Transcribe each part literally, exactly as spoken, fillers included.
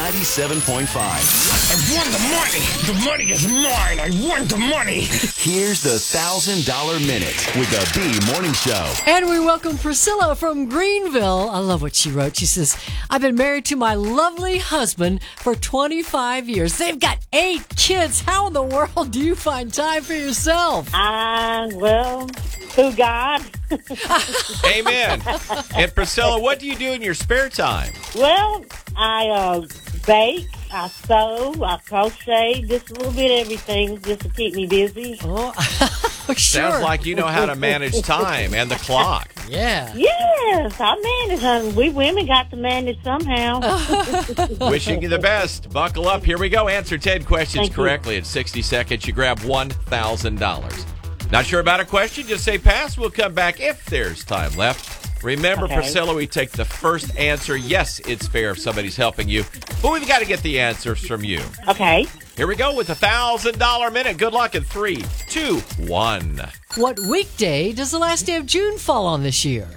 ninety-seven point five. I won the money. The money is mine. I won the money. Here's the one thousand dollar Minute with the B Morning Show. And we welcome Priscilla from Greenville. I love what she wrote. She says, I've been married to my lovely husband for twenty-five years. They've got eight kids. How in the world do you find time for yourself? Uh, well, through God. Amen. And Priscilla, what do you do in your spare time? Well, I uh, bake, I sew, I crochet, just a little bit of everything just to keep me busy. Oh, sure. Sounds like you know how to manage time and the clock. Yeah. Yes, I manage, honey. We women got to manage somehow. Wishing you the best. Buckle up. Here we go. Answer ten questions Thank correctly you. in sixty seconds. You grab one thousand dollars. Not sure about a question? Just say pass. We'll come back if there's time left. Remember, Okay. Priscilla, we take the first answer. Yes, it's fair if somebody's helping you, but we've got to get the answers from you. Okay. Here we go with the one thousand dollar Minute. Good luck in three, two, one. What weekday does the last day of June fall on this year?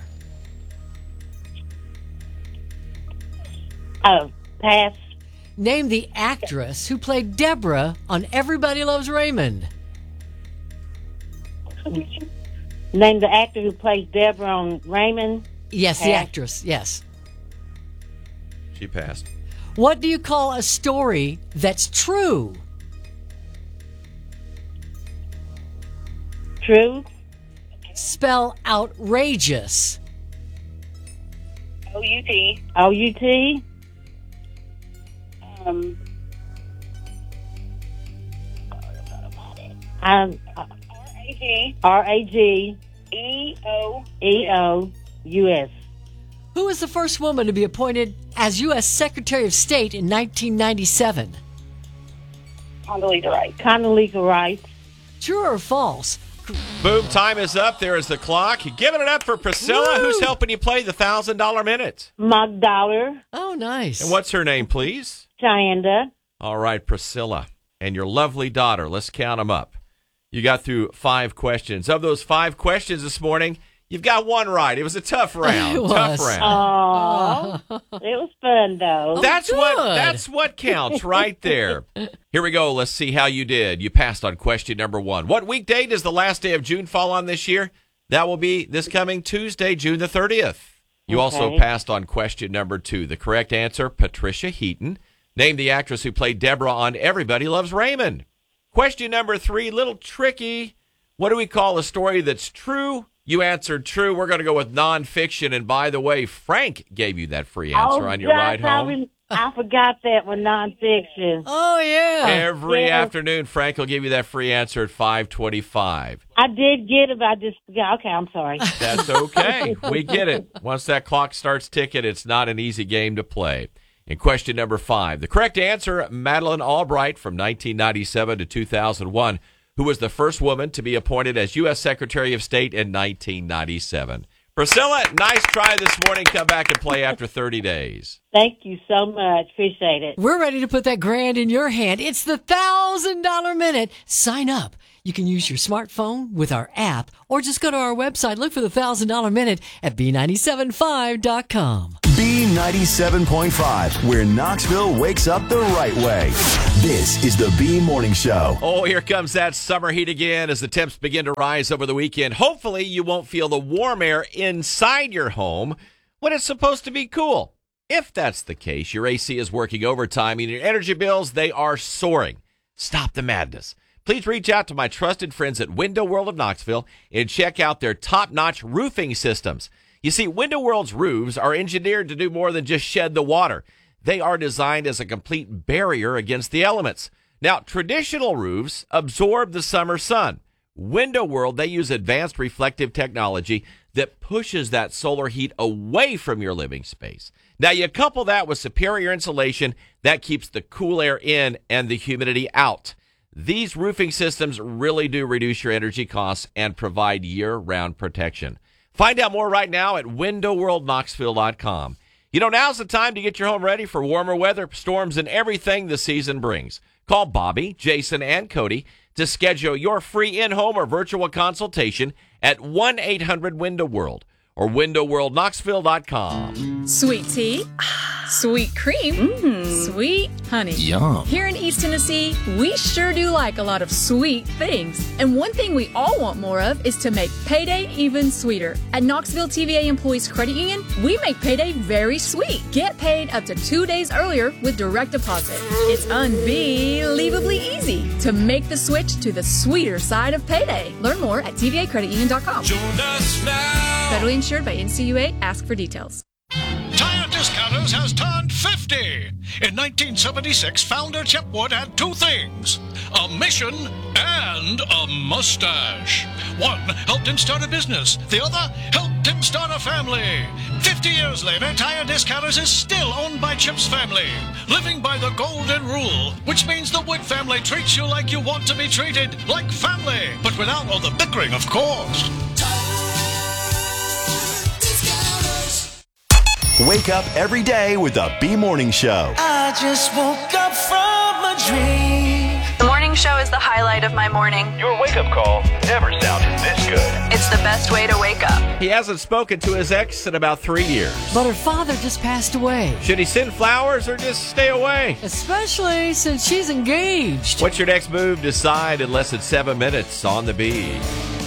Oh, pass. Name the actress who played Deborah on Everybody Loves Raymond. Name the actor who plays Deborah on Raymond. Yes, the Pass. actress, yes. She passed. What do you call a story that's true? True. Spell outrageous. O U T. O U T. Um, Um, R A G R A G E O E O U S. Who was the first woman to be appointed as U S Secretary of State in nineteen ninety-seven? Condoleezza Rice. Condoleezza Rice. True or false? Boom, time is up. There is the clock. Giving it up for Priscilla, Woo! who's helping you play the one thousand dollar Minute. Mug Dollar. Oh, nice. And what's her name, please? Chanda. All right, Priscilla. And your lovely daughter. Let's count them up. You got through five questions. Of those five questions this morning, you've got one right. It was a tough round. It tough was. round. Oh, it was fun though. That's good. what that's what counts right there. Here we go. Let's see how you did. You passed on question number one. What weekday does the last day of June fall on this year? That will be this coming Tuesday, June the thirtieth. You also Okay. passed on question number two. The correct answer, Patricia Heaton. Name the actress who played Deborah on Everybody Loves Raymond. Question number three, little tricky. What do we call a story that's true? You answered true. We're going to go with nonfiction. And by the way, Frank gave you that free answer oh, on your gosh, ride I, home. rem- I forgot that one, nonfiction. Oh, yeah. Every Yeah. afternoon, Frank will give you that free answer at five twenty-five. I did get it, but I just forgot. Okay, I'm sorry. That's okay. We get it. Once that clock starts ticking, it's not an easy game to play. In question number five, the correct answer, Madeleine Albright from nineteen ninety-seven to two thousand one, who was the first woman to be appointed as U S Secretary of State in nineteen ninety-seven. Priscilla, nice try this morning. Come back and play after thirty days. Thank you so much. Appreciate it. We're ready to put that grand in your hand. It's the one thousand dollar Minute. Sign up. You can use your smartphone with our app or just go to our website. Look for the one thousand dollar Minute at B nine seven five dot com. B ninety-seven point five, where Knoxville wakes up the right way. This is the B Morning Show. Oh, here comes that summer heat again as the temps begin to rise over the weekend. Hopefully, you won't feel the warm air inside your home when it's supposed to be cool. If that's the case, your A C is working overtime and your energy bills, they are soaring. Stop the madness. Please reach out to my trusted friends at Window World of Knoxville and check out their top-notch roofing systems. You see, Window World's roofs are engineered to do more than just shed the water. They are designed as a complete barrier against the elements. Now, traditional roofs absorb the summer sun. Window World, they use advanced reflective technology that pushes that solar heat away from your living space. Now, you couple that with superior insulation that keeps the cool air in and the humidity out. These roofing systems really do reduce your energy costs and provide year-round protection. Find out more right now at window world knoxville dot com. You know, now's the time to get your home ready for warmer weather, storms, and everything the season brings. Call Bobby, Jason, and Cody to schedule your free in-home or virtual consultation at one eight hundred window world. or window world knoxville dot com. Sweet tea, sweet cream, sweet honey. Yum. Here in East Tennessee, we sure do like a lot of sweet things. And one thing we all want more of is to make payday even sweeter. At Knoxville T V A Employees Credit Union, we make payday very sweet. Get paid up to two days earlier with direct deposit. It's unbelievably easy to make the switch to the sweeter side of payday. Learn more at T V A credit union dot com. Join us now. Federally insured by N C U A. Ask for details. Tire Discounters has turned fifty. In nineteen seventy-six, founder Chip Wood had two things, a mission and a mustache. One helped him start a business. The other helped him start a family. fifty years later, Tire Discounters is still owned by Chip's family, living by the golden rule, which means the Wood family treats you like you want to be treated, like family, but without all the bickering, of course. Wake up every day with the B Morning Show. I just woke up from a dream. The morning show is the highlight of my morning. Your wake-up call never sounded this good. It's the best way to wake up. He hasn't spoken to his ex in about three years. But her father just passed away. Should he send flowers or just stay away? Especially since she's engaged. What's your next move? Decide in less than seven minutes on the Bee.